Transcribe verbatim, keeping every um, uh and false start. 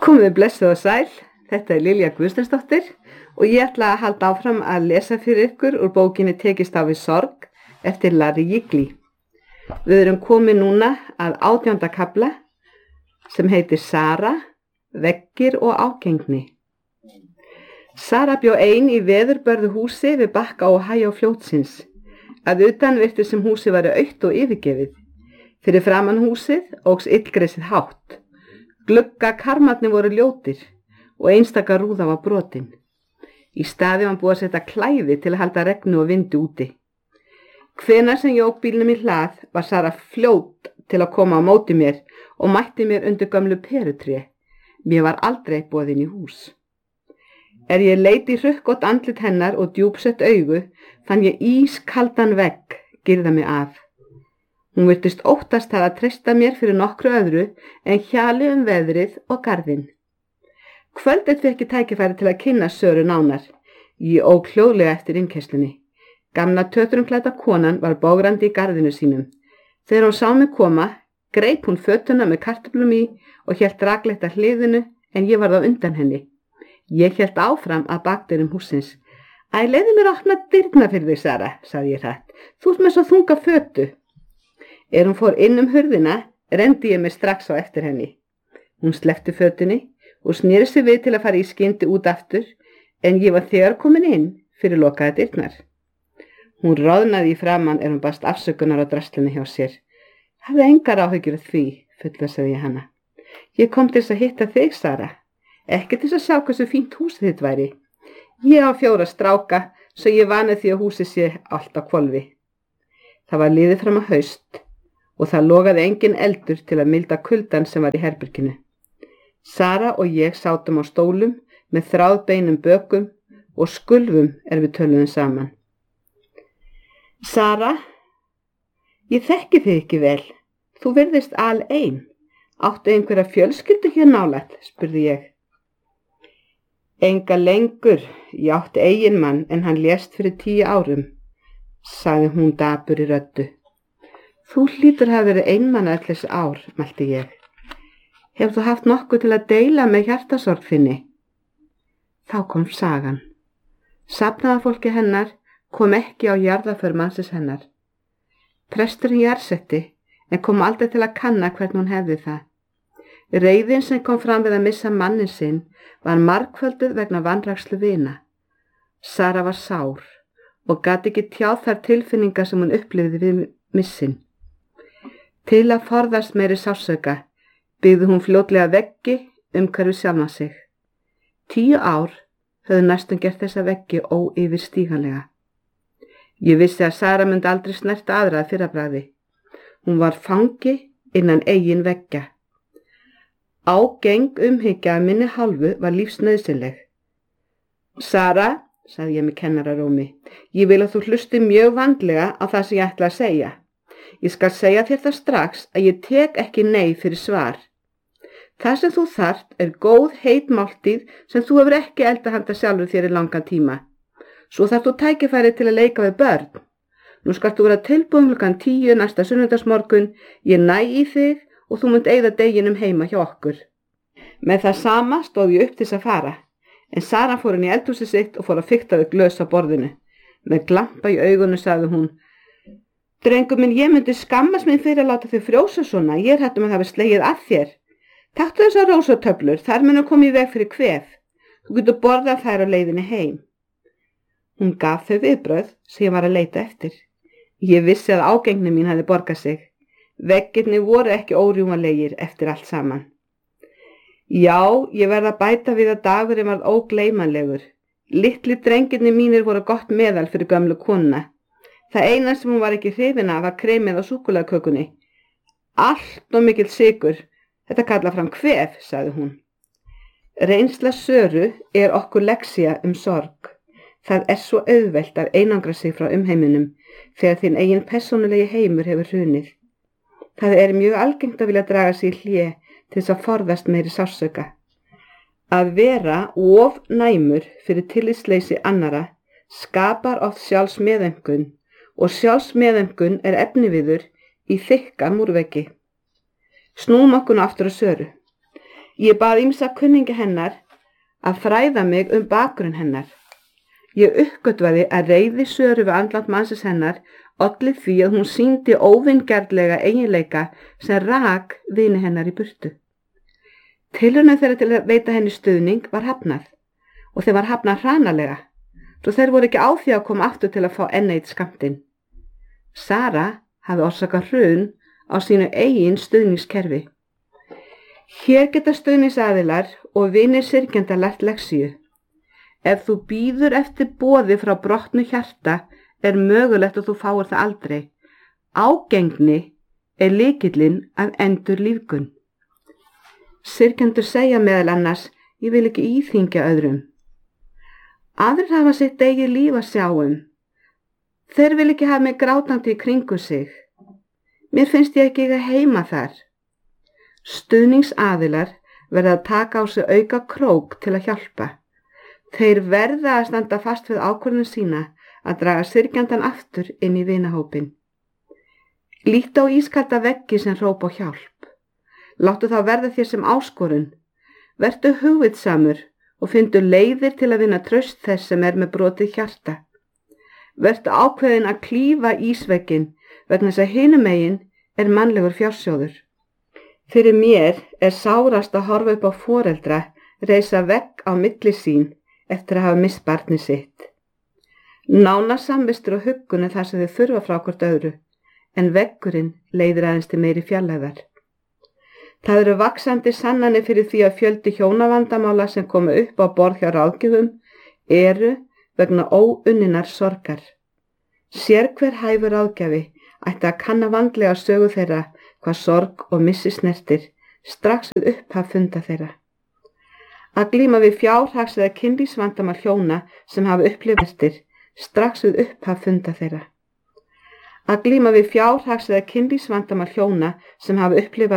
Komið blessuð og sæl, þetta er Lilja Guðsteinsdóttir og ég ætla að halda áfram að lesa fyrir ykkur úr bókinni Tekist á við sorg eftir Larry Jiggly. Við erum komið núna að átjánda kafla sem heitir Sara, veggir og ágengni. Sara bjó ein í veðurbörðu húsi við bakka Ohio fljótsins. Að utan virtist sem húsið væri autt og yfirgefið. Fyrir framan húsið óx illgresið hátt. Gluggakarmarnir voru ljótir og einstaka rúða var brotin. Í staði var búið að setja klæði til að halda regnu og vindi úti. Hvenær sem ég ók bílnum í hlað var Sara fljót til að koma á móti mér og mætti mér undir gömlu perutré. Mér var aldrei boðin í hús. Er ég leit í hrukkótt andlit hennar og djúpsett augu, fann ég ískaldan vegg girða mig af. Hún virtist óttast það að treysta mér fyrir nokkru öðru en hjali um veðrið og garðinn. Kvöldið fékk ég tækifæri til að kynna Söru nánar. Ég ók hljóðlega eftir innkeyslunni. Gamla tötrumklædda konan var bograndi í garðinu sínum. Þegar hún sá mig koma, greip hún fötuna með kartöflum í og hélt raglegt að hliðinu en ég varð á undan henni. Ég hélt áfram að bakdyrum húsins. Æ, leyfðu mér að opna dyrnar fyrir þig, Sara, sagði ég hratt. Þú ert með svo þunga fötu. Er hún fór inn um hurðina, renndi ég mig strax á eftir henni. Hún sleppti fötunni og sneri sig við til að fara í skyndi út aftur, en ég var þegar komin inn fyrir lokaða dyrnar. Hún roðnaði í framan er hún baðst afsökunar á draslunni hjá sér. Hafði engar áhyggjur af því, fullvissaði ég hana. Ég kom til þess að hitta þig, Sara. Ekki til þess að sjá hversu fínt húsið þitt væri. Ég á fjóra stráka, svo ég vani því að húsið sé allt á hvolfi. Það var liðið fram á haust og það logaði engin eldur til að milda kuldan sem var í herberginu. Sara og ég sátum á stólum með þráðbeinum bökum og skulfum er við töluðum saman. Sara, ég þekki þig ekki vel. Þú virðist alein. Áttu einhverja fjölskyldu hér nálægt, spurði ég. Enga lengur, ég átti eiginmann en hann lést fyrir tíu árum, sagði hún dapur í röddu. Þú hlýtur hafa verið einmanna öll þessi ár, mælti ég. Hefur þú haft nokkuð til að deila með hjartasorg þinni? Þá kom sagan. Safnaðarfólki hennar kom ekki á jarðarför mannsins hennar. Presturinn jarðsetti en kom aldrei til að kanna hvernig hún hefði það. Reiðin sem kom fram við að missa mannin sinn var margfölduð vegna vanrækslu vina. Sara var sár og gat ekki tjáð þær tilfinningar sem hún upplifði við missin. Til að forðast meiri sársauka byggði hún fljótlega veggi umhverfis sjálfa sig. Tíu ár höfðu næstum gert þessa veggi óyfirstíganlega. Ég vissi að Sara myndi aldrei snerta aðra að fyrrabragði. Hún var fangi innan eigin veggja. Ágeng umhyggja að minni hálfu var lífsnauðsynleg. Sara, sagði ég með kennararómi, ég vil að þú hlusti mjög vandlega á það sem ég ætla að segja. Ég skal segja þér það strax að ég tek ekki nei fyrir svar. Það sem þú þarft er góð heit máltíð sem þú hefur ekki eldað handa sjálfur þér í langan tíma. Svo þarft þú tækifæri til að leika við börn. Nú skalt þú vera tilbúin klukkan tíu næsta sunnudagsmorgun, ég næ í þig og þú munt eyða deginum heima hjá okkur. Með það sama stóð ég upp til þess að fara, en Sara fór inn í eldhúsið sitt og fór að fikta við glös á borðinu. Með glampa í augunum sagði hún, Drengur minn, ég myndi skammast mín fyrir að láta þig frjósa svona, ég er hætt um að það hafi slegið að þér. Taktu þessar rósatöflur, þær munu koma í veg fyrir kvef. Þú getur borðað þær á leiðinni heim. Hún gaf þau viðbrögð sem ég var að leita eftir. Ég vissi að ágengni mín hefði borgað sig. Veggirnir voru ekki órjúmanlegir eftir allt saman. Já, ég verð að bæta við að dagurinn varð ógleymanlegur. Litli drengirnir mínir voru gott meðal fyrir gömlu konuna. Það eina sem hún var ekki hrifin af var kremið á súkkulaðikökunni. Allt og mikill sykur. Þetta kallar fram kvef, sagði hún. Reynsla Söru er okkur lexía um sorg. Það er svo auðvelt að einangra sig frá umheiminum þegar þinn eigin persónulegi heimur hefur hrunið. Það er mjög algengt að vilja draga sig í hlé til þess að forðast meiri sársauka. Að vera of næmur fyrir tillitsleysi annara skapar oft sjálfsmeðaumkun og sjálfsmeðaumkun er efniviður í þykka múrveggi. Snúum okkur nú aftur á Söru. Ég bað ýmsa kunningja hennar að fræða mig um bakgrunn hennar. Ég uppgötvaði að reiði Söru við andlát mannsins hennar olli því að hún sýndi óvingjarnlega eiginleika sem rak vini hennar í burtu. Tilraunum þeirra til að veita henni stuðning var hafnað og þeim var hafnað hranalega, svo þeir voru ekki á því að koma aftur til að fá enn eitt skammtinn. Sara hafði orsakað hrun á sínu eigin stuðningskerfi. Hér geta stuðningsaðilar og vinir syrgjenda lært lexíu. Ef þú bíður eftir boði frá brotnu hjarta er mögulegt að þú fáir það aldrei. Ágengni er lykillinn af endurlífgun. Syrgjendur segja meðal annars, ég vil ekki íþyngja öðrum. Aðrir hafa sitt eigið líf að sjá um. Þeir vil ekki hafa mig grátandi í kringu sig. Mér finnst ég ekki að heima þar. Stuðningsaðilar verða að taka á sig auka krók til að hjálpa. Þeir verða að standa fast við ákvörðun sína að draga syrgjandan aftur inn í vinahópin. Líttu á ískalda veggi sem hrópa á hjálp. Láttu þá verða þér sem áskorun. Vertu hugvitsamur og fyndu leiðir til að vinna traust þess sem er með brotið hjarta. Vertu ákveðin að klífa ísvegginn vegna þess að hinum megin er mannlegur fjársjóður. Fyrir mér er sárast að horfa upp á foreldra reisa vegg á milli sín eftir að hafa misst barnið sitt. Nánar samvistur og huggun er það sem þau þurfa frá hvort öðru, en veggurinn leiðir aðeins til meiri fjarlægðar. Það eru vaxandi sannanir fyrir því að fjöldi hjónavandamála sem koma upp á borð hjá ráðgjöfum eru vegna óunninnar sorgar. Sérhver hæfur ráðgjafi ætti að kanna vandlega sögu þeirra hvað sorg og missi snertir strax við upphaf funda þeirra. Að glíma við fjárhags eða kynlífsvandamál hjóna sem hafa upplifað snertir strax við upphaf funda þeirra. Að glíma við fjárhags eða kynlífsvandamál hjóna sem hafa upplifað